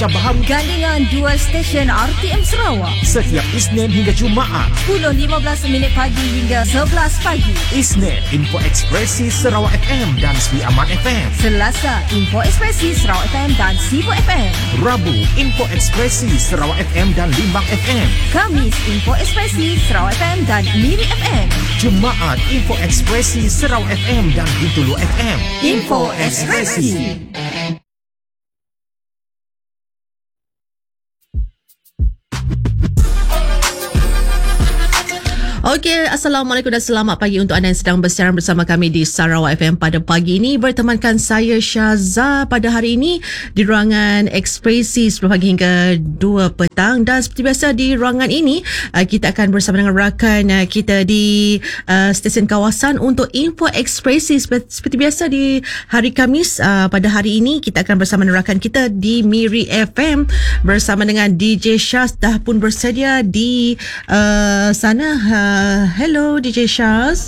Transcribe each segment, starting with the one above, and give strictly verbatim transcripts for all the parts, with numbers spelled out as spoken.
Baharu gandingan dua stesen R T M Sarawak. Setiap Isnin hingga Jumaat sepuluh lima belas minit pagi hingga sebelas pagi. Isnin Info Ekspresi Sarawak F M dan Sri Aman F M. Selasa Info Ekspresi Sarawak F M dan Sibu F M. Rabu Info Ekspresi Sarawak F M dan Limbang F M. Kamis Info Ekspresi Sarawak F M dan Miri F M. Jumaat Info Ekspresi Sarawak F M dan Bintulu F M. Info Ekspresi. Okey, Assalamualaikum dan selamat pagi untuk anda yang sedang bersiaran bersama kami di Sarawak F M pada pagi ini. Bertemankan saya Syaza pada hari ini di ruangan Ekspresi sepuluh pagi hingga dua petang. Dan seperti biasa di ruangan ini kita akan bersama dengan rakan kita di uh, stesen kawasan untuk Info Ekspresi. Seperti biasa di hari Khamis, uh, pada hari ini kita akan bersama dengan rakan kita di Miri F M bersama dengan D J Syaz dah pun bersedia di uh, sana. Uh, Uh, hello D J Syaz.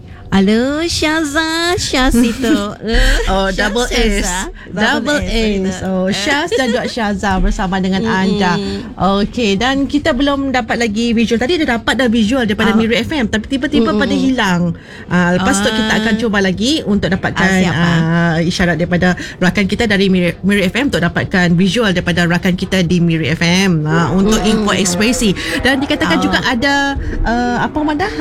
Halo Syaza, Syaz itu. Oh, double S. Double S. Oh, Syaz dan Dok Syaza bersama dengan mm-hmm. anda. Okey, dan kita belum dapat lagi visual. Tadi dah dapat dah visual daripada oh. Miri F M, tapi tiba-tiba mm-hmm. pada hilang. Uh, lepas tu uh. kita akan cuba lagi untuk dapatkan uh, isyarat daripada rakan kita dari Miri, Miri F M untuk dapatkan visual daripada rakan kita di Miri F M uh, mm-hmm. untuk Info Ekspresi. Dan dikatakan oh. juga ada uh, apa Madah?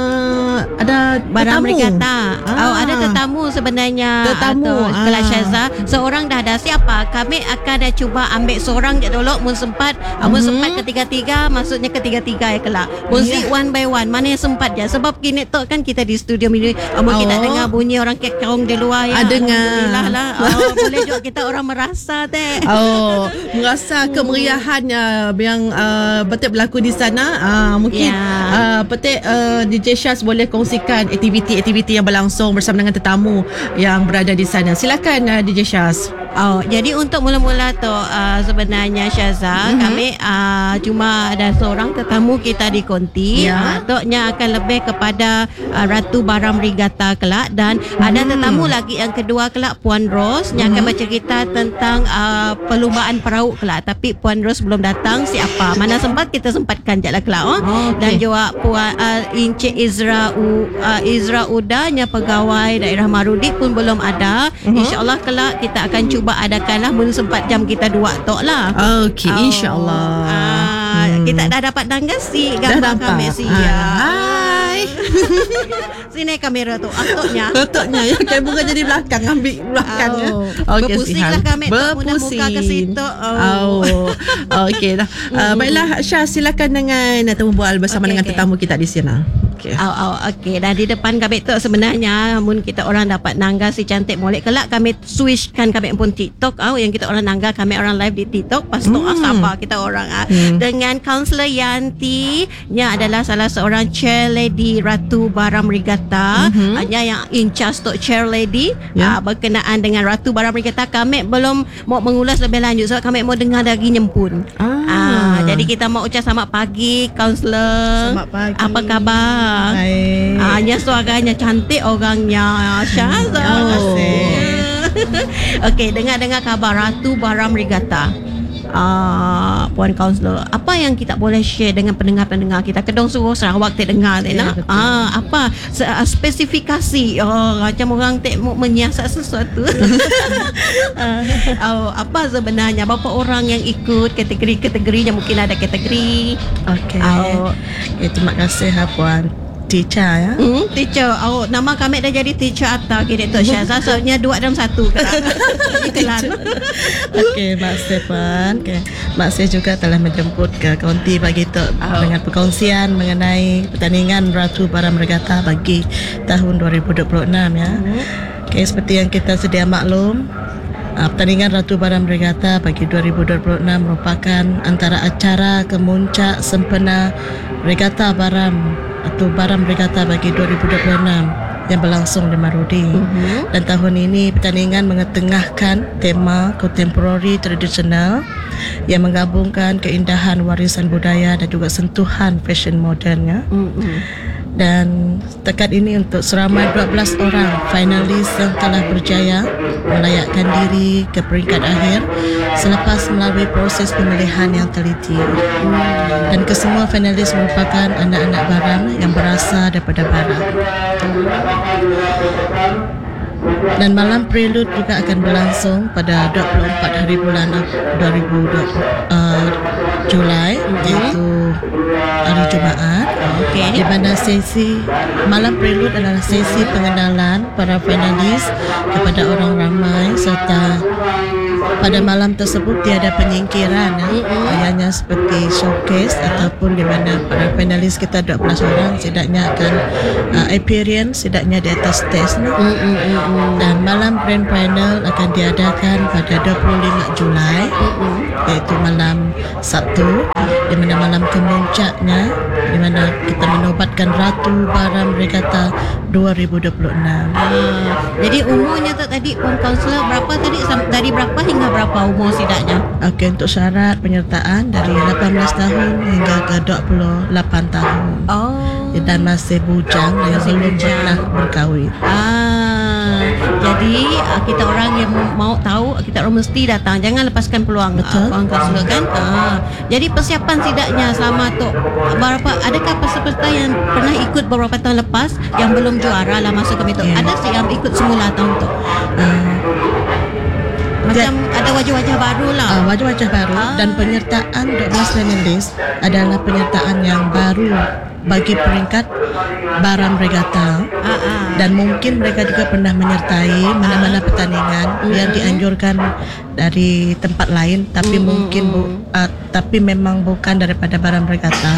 Uh, ada barang Merigata. Ah. Oh, ada tetamu sebenarnya. Tetamu. Ah. Kelas Syaza. Seorang dah ada. Siapa? Kami akan dah cuba ambil seorang je dulu. Mun sempat. Uh-huh. Mun sempat ketiga-tiga. Maksudnya ketiga-tiga ya kelak. Mun yeah. si one by one. Mana yang sempat je. Sebab kini tu kan kita di studio ini. Mun oh. kita dengar bunyi orang kekong di luar ya. Ah, dengar. Alhamdulillah lah. Oh, boleh juga kita orang merasa teh. Oh, merasa kemeriahan uh, yang uh, betul berlaku di sana. Uh, mungkin yeah. uh, petik uh, D J Syaz boleh kongsikan aktiviti aktiviti yang berlangsung bersama dengan tetamu yang berada di sana. Silakan uh, D J Syaz. Oh, jadi untuk mula-mula tu uh, sebenarnya Syaza, mm-hmm. kami uh, cuma ada seorang tetamu kita di konti. Yeah. Maksudnya akan lebih kepada uh, Ratu Baram Rigata kelak, dan mm. ada tetamu lagi yang kedua kelak, Puan Ros yang mm-hmm. akan bercerita tentang uh, perlumbaan perahu kelak. Tapi Puan Ros belum datang. Siapa? Mana sempat kita sempatkan je lah kelak. Oh? Oh, okay. Dan juga Puan uh, Encik Izra U, uh, Izra Udanya pegawai daerah Marudi pun belum ada. Mm-hmm. InsyaAllah kelak kita akan cuba adakanlah mun sempat jam kita dua tok lah. Okey, oh, insya-Allah. Uh, hmm. Kita dah dapat danggasi gambar kami sia. Ah, hai. Sini kamera tu. Atoknya. Atoknya ya, kamera jadi belakang, ambil belakang ya. Oh. Okay, berpusinglah kami tu muka ke situ. Oh. oh. Okey dah. Uh, baiklah Syaz, silakan dengan temu bual bersama okay, dengan okay. tetamu kita di sini. Okey. Oh, oh, okey. Dan di depan kami tu sebenarnya mun kita orang dapat nangga si cantik molek kelak, kami switchkan kami pun TikTok. Oh, yang kita orang nangga, kami orang live di TikTok. Pas tu hmm. apa kita orang ah. Hmm. Dengan Kaunselor Yanti nya adalah salah seorang chair lady Ratu Baram Rigata. Mm-hmm. Hanya yang in charge untuk chair lady yeah. uh, berkenaan dengan Ratu Baram Rigata. Kami belum mau mengulas lebih lanjut sebab kami mau dengar lagi nyempun. Ah. Uh, jadi kita mau ucap selamat pagi Kaunselor. Selamat pagi. Apa khabar? Baik. Hanya uh, suaranya cantik orangnya. Syaz. Terima kasih. Okey, dengar-dengar khabar Ratu Baram Rigata. Uh, Puan Kaunselor, apa yang kita boleh share dengan pendengar-pendengar kita? Kedong suruh Sarawak tak dengar tak nak? Ah, apa uh, spesifikasi oh, macam orang tak mau menyiasat sesuatu. uh, oh, apa sebenarnya berapa orang yang ikut kategori-kategorinya? Mungkin ada kategori. Okey. Oh. Okay, terima kasih ha Puan. Teacher ya. Hmm, teacher. Oh, nama kami dah jadi teacher atau kira Tok Syaza. Soalnya dua dalam satu. Iklan. Okey, Mak Stefan. Okay. Mak saya juga telah menjemput ke kaunti bagi Tok oh. dengan perkongsian mengenai pertandingan Ratu Baram Rigata bagi tahun dua ribu dua puluh enam ya. Hmm. Okey, seperti yang kita sedia maklum, uh, pertandingan Ratu Baram Rigata bagi dua ribu dua puluh enam merupakan antara acara kemuncak sempena Regata Baram atau Baram Rigata bagi dua ribu dua puluh enam yang berlangsung di Marudi. Uh-huh. Dan tahun ini pertandingan mengetengahkan tema kontemporari tradisional yang menggabungkan keindahan warisan budaya dan juga sentuhan fashion modernnya. Uh-huh. Dan setakat ini untuk seramai dua belas orang finalis yang telah berjaya melayakkan diri ke peringkat akhir selepas melalui proses pemilihan yang teliti. Dan kesemua finalis merupakan anak-anak Baram yang berasal daripada Baram. Dan malam prelude juga akan berlangsung pada dua puluh empat hari bulan dua ribu dua puluh uh, Julai, iaitu hari Jumaat. Okey. Di mana sesi malam prelude adalah sesi pengenalan para finalis kepada orang ramai, serta pada malam tersebut tiada penyingkiran, ya. Hanya seperti showcase ataupun di mana para finalis kita dua belas orang setidaknya akan uh, appearance setidaknya di atas stage, ya. Dan malam grand final akan diadakan pada dua puluh lima Julai, iaitu malam Sabtu, di mana malam kemuncaknya, di mana kita menobatkan Ratu Baram Regatta dua ribu dua puluh enam. Ah, jadi umurnya tu tadi Puan Kaunselor berapa tadi, Sam- dari berapa hingga berapa umur setidaknya? Okey, untuk syarat penyertaan dari lapan belas tahun hingga ke dua puluh lapan tahun. Oh. Dan masih bujang yang Masih belum bujang. pernah berkahwin. Ah, jadi ah, kita orang yang mau tahu, kita orang mesti datang. Jangan lepaskan peluang. Betul. Puan Kaunselor kan. Ah, jadi persiapan setidaknya selama tu berapa, adakah peserta yang pernah ikut beberapa tahun lepas yang belum juara lah masuk ke itu? Ya. Ada sih yang ikut semula tahun tu. Uh, Macam ada wajah-wajah baru lah. uh, wajah-wajah baru Ah. dan penyertaan dua belas finalis adalah penyertaan yang baru bagi peringkat Baram Regatta. Ah, ah. Dan mungkin mereka juga pernah menyertai mana-mana pertandingan yang dianjurkan dari tempat lain, tapi mungkin bu, uh, tapi memang bukan daripada Baram Regatta.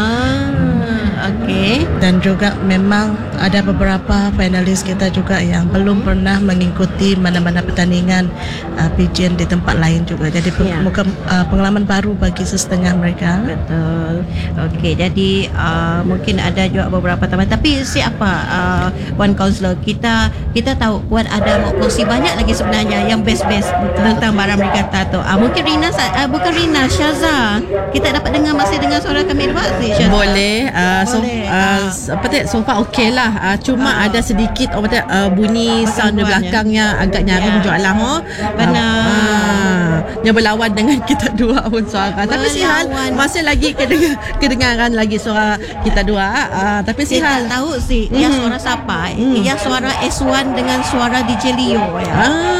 Ah, okey. Dan juga memang ada beberapa finalis kita juga yang belum pernah mengikuti mana-mana pertandingan uh, pigeon di tempat lain juga. Jadi pe- Ya. muka, uh, pengalaman baru bagi setengah mereka. Betul. Okey, jadi uh, mungkin ada juga beberapa teman. Tapi siapa uh, Puan Kaunselor? Kita kita tahu Puan ada mau kongsi banyak lagi sebenarnya yang best-best tentang Baram Regatta tu. Uh, mungkin Rina, uh, bukan Rina, Syaza. Kita dapat dengar, masih dengar suara kami dua si Syaza. Boleh. Uh, so, Boleh. uh, apa tu? So far okey lah. Uh, cuma Ah. ada sedikit apa tu, uh, bunyi sound di Gangguannya. belakangnya agak nyaring Ya. juga lah. Oh. Benar. Uh, yang berlawan dengan kita dua pun suara. Tapi sihat Berlawan. masih lagi kedengar, kedengaran lagi suara kita dua. Uh, tapi Kita sihat. tahu sih, mm-hmm. yang suara siapa? Mm. Yang suara S satu dengan suara D J Leo ya.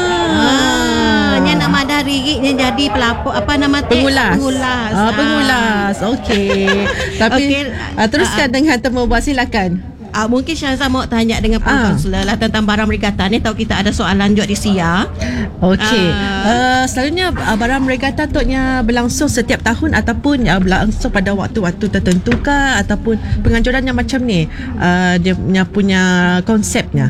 Ah. Ah, yang nak madari yang jadi pelapor apa nama tu? Pengulas. Pengulas. Ah, pengulas. Okey. Tapi Okey. uh, teruskan Ah, dengan temu buat, silakan. Ah, mungkin Syaza mau tanya dengan Puan Ah. Kaunselor lah tentang Baram Regatta ni. Tahu kita ada soalan juga di Sia. Okey. Ah. Uh, selalunya uh, Baram Regatta tu nya berlangsung setiap tahun ataupun uh, berlangsung pada waktu-waktu tertentu kah, ataupun penganjurannya macam ni? Uh, dia punya, punya konsepnya.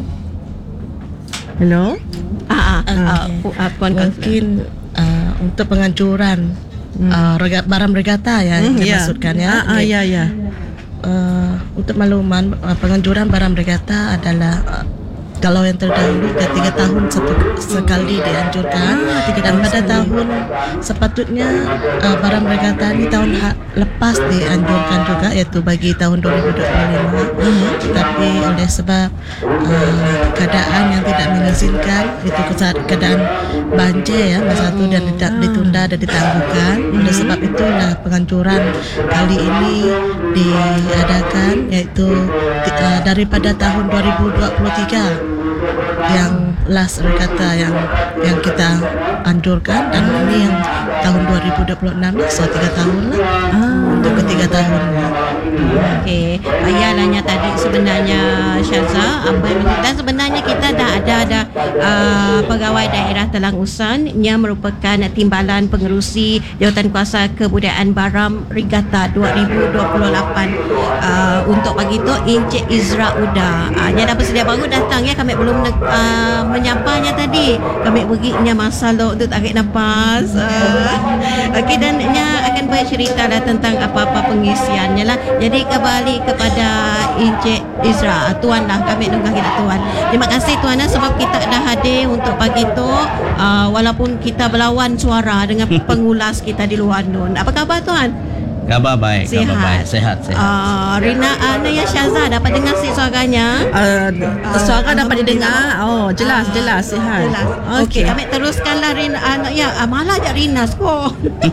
Hello? Ah, ah, ah, Okey. Pu- ah, Puan Kaunselor. Mungkin uh, untuk penganjuran uh, rega, Baram Regatta yang Hmm, ya. dimaksudkan, ya. Ah, ah, Okey. ya, ya. Uh, untuk makluman, uh, penganjuran Baram Regatta adalah uh, kalau yang terdahulu ke tiga tahun satu sekali dianjurkan, Ah, tiga dan tahun pada sekali. tahun sepatutnya uh, Baram Regatta ini tahun ha- lepas dianjurkan juga, iaitu bagi tahun dua ribu dua puluh lima. Tapi oleh sebab uh, keadaan yang tidak mengizinkan, itu kesa- keadaan banjir ya masa itu, dan tidak ditunda dan ditangguhkan. Oleh sebab itulah penganjuran kali ini diadakan, iaitu uh, daripada tahun dua ribu dua puluh tiga yang last regatta yang yang kita anjurkan, dan ini yang tahun dua ribu dua puluh enam, so tiga tahun lah untuk ketiga tahunnya. Okey, ayahnya tadi sebenarnya Syaza apa yang dan sebenarnya kita dah ada ada uh, pegawai daerah Telang Usan yang merupakan timbalan pengerusi Jawatan Kuasa Kebudayaan Baram Regatta dua ribu dua puluh lapan. Uh, untuk pagi tu Encik Izra Uda. Uh, dia dah bersedia baru datang ya, kami belum uh, menyapanya tadi. Kami perginya masa lo untuk tarik nafas. Uh, Okey, dan nya akan bercerita lah tentang apa-apa pengisiannya lah. Jadi kembali kepada Encik Izra, Tuan lah, kami nunggu kita Tuan. Terima kasih Tuan lah, sebab kita dah hadir untuk pagi tu, uh, walaupun kita berlawan suara dengan pengulas kita di luar nun. Apa khabar Tuan? Khabar baik, Sihat. khabar baik. Sehat, sehat. Uh, Rina, uh, Naya Syazah dapat dengar si suaranya? Uh, suara dapat didengar. Oh, jelas, jelas, sihat. Jelas. Okey, kami teruskanlah Rina. Uh, ya, uh, malah je Rina skor.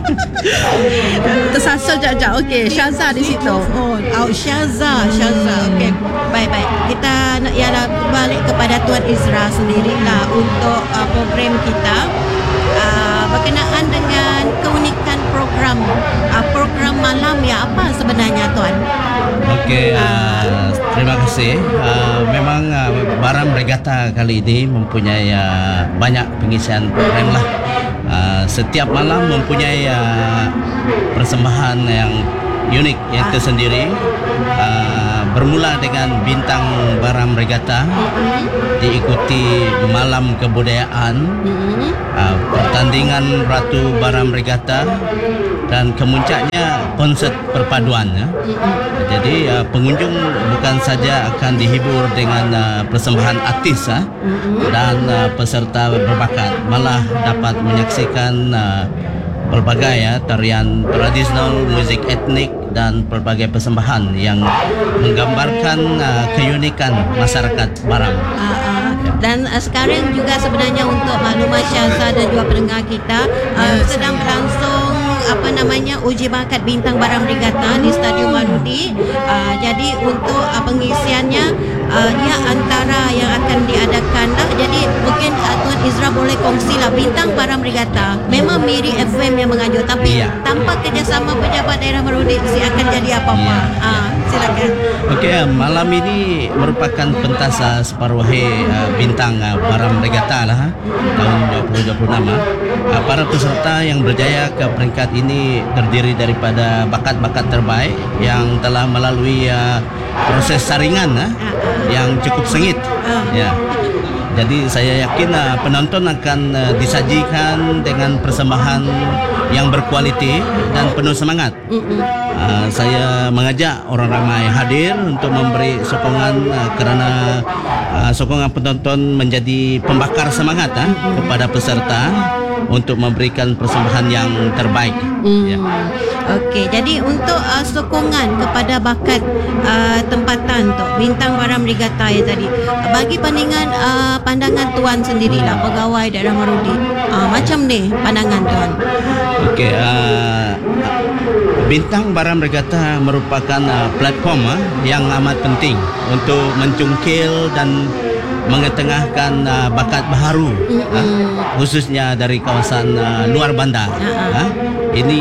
Tersasul jap-jap. Okey, Syazah di situ. Oh, oh Syazah, Syazah. Okey, baik-baik. Kita nak ialah balik kepada Tuan Izra sendirilah untuk uh, program kita. Uh, berkenaan dengan keunikan program uh, program malam ya, apa sebenarnya Tuan? Okey, uh, terima kasih. Uh, memang uh, Baram Regatta kali ini mempunyai uh, banyak pengisian program lah. Uh, setiap malam mempunyai uh, persembahan yang unik yang tersendiri. Uh, bermula dengan bintang Baram Regatta, diikuti malam kebudayaan, uh, pertandingan Ratu Baram Regatta, dan kemuncaknya konsert perpaduan. Ya. Jadi uh, pengunjung bukan saja akan dihibur dengan uh, persembahan artis uh, dan uh, peserta berbakat, malah dapat menyaksikan uh, pelbagai ya tarian tradisional, muzik etnik dan pelbagai persembahan yang menggambarkan uh, keunikan masyarakat Baram. Uh, uh, dan uh, sekarang juga sebenarnya untuk maklumat Syazah dan juga pendengar kita, uh, sedang berlangsung apa namanya uji bakat bintang Baram Regatta di Stadium Marudi. Uh, jadi untuk uh, pengisiannya uh, ia antara yang akan diadakan lah. Jadi mungkin uh, Tuan Izra boleh kongsilah bintang Baram Regatta. Memang Miri F M yang mengajuk, tapi ya, tanpa kerjasama pejabat daerah Marudi si akan jadi apa-apa. Ya, uh, silakan. Okey, uh, malam ini merupakan pentas uh, separuh uh, bintang uh, Baram Regatta lah uh, tahun dua ribu dua puluh enam. Uh, para peserta yang berjaya ke peringkat ini terdiri daripada bakat-bakat terbaik yang telah melalui uh, proses saringan uh, yang cukup sengit. Ya. Jadi saya yakin uh, penonton akan uh, disajikan dengan persembahan yang berkualiti dan penuh semangat. Uh, saya mengajak orang ramai hadir untuk memberi sokongan uh, kerana uh, sokongan penonton menjadi pembakar semangat uh, kepada peserta untuk memberikan persembahan yang terbaik. Hmm. Ya. Okey, jadi untuk uh, sokongan kepada bakat uh, tempatan tu bintang Baram Regatta ya tadi, uh, bagi pandangan uh, pandangan Tuan sendirilah pegawai daerah Marudi, uh, macam ni pandangan Tuan. Okey, uh, bintang Baram Regatta merupakan uh, platform uh, yang amat penting untuk mencungkil dan mengetengahkan uh, bakat baharu, uh, khususnya dari kawasan uh, luar bandar. Uh, ini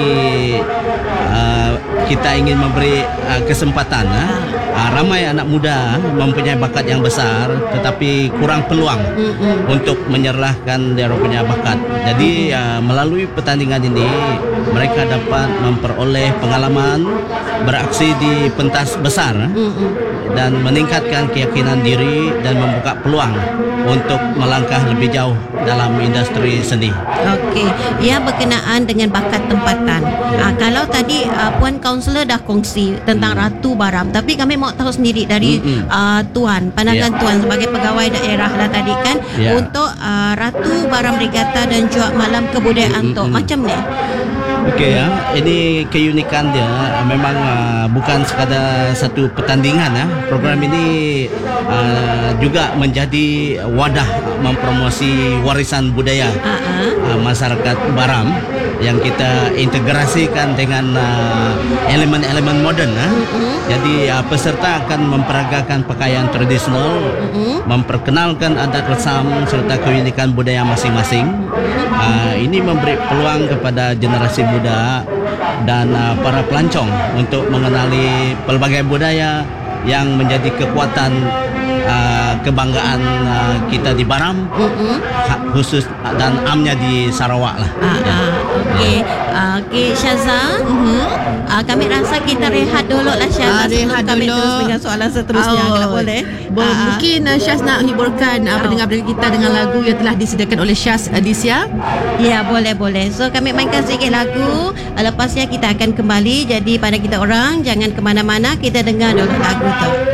uh, kita ingin memberi uh, kesempatan uh, uh, ramai anak muda mempunyai bakat yang besar tetapi kurang peluang untuk menyerlahkan dia punya bakat. Jadi uh, melalui pertandingan ini mereka dapat memperoleh pengalaman beraksi di pentas besar dan meningkatkan keyakinan diri dan membuka peluang untuk melangkah lebih jauh dalam industri seni. Okey, ia berkenaan dengan bakat tempatan. Ha, kalau tadi uh, Puan Kaunselor dah kongsi tentang hmm. Ratu Baram, tapi kami mau tahu sendiri dari hmm. uh, Tuan, pandangan yeah. Tuan sebagai pegawai daerah lah tadi kan, yeah. untuk uh, Ratu Baram Regatta dan juga malam kebudayaan hmm. tu, macam ni? Okey ya, ini keunikan dia memang uh, bukan sekadar satu pertandingan ya. Program ini uh, juga menjadi wadah mempromosi warisan budaya uh-huh. uh, masyarakat Baram yang kita integrasikan dengan uh, elemen-elemen moden. Uh. Uh-huh. Jadi uh, peserta akan memperagakan pakaian tradisional, uh-huh. memperkenalkan adat resam serta keunikan budaya masing-masing. Uh, ini memberi peluang kepada generasi muda dan uh, para pelancong untuk mengenali pelbagai budaya yang menjadi kekuatan uh, kebanggaan uh, kita di Baram, uh-uh. khusus dan amnya di Sarawak lah. Uh, ya. uh, Okey, uh, okey Syazah, uh-huh. uh, kami rasa kita rehat dulu lah Syazah, uh, sebelum kami dulu. terus dengan soalan seterusnya, oh, kalau boleh. Bo- uh, mungkin uh, Syaz nak hiburkan uh, pendengar-pendengar kita dengan lagu yang telah disediakan oleh Syaz uh, Disia. Ya, boleh boleh. So kami mainkan sedikit lagu, uh, lepasnya kita akan kembali. Jadi pada kita orang jangan ke mana-mana, kita dengar dulu lagu tu.